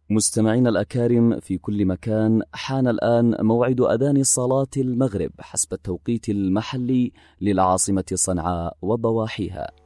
مستمعين الأكارم في كل مكان، حان الآن موعد أذان صلاة المغرب حسب التوقيت المحلي للعاصمة صنعاء وضواحيها.